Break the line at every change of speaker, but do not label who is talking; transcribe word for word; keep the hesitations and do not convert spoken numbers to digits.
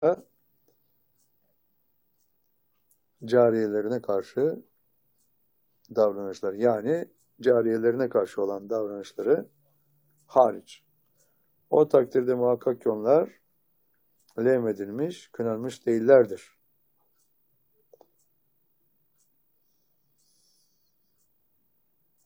cariyelerine karşı davranışlar. Yani cariyelerine karşı olan davranışları hariç. O takdirde muhakkak ki onlar levmedilmiş, kınanmış değillerdir.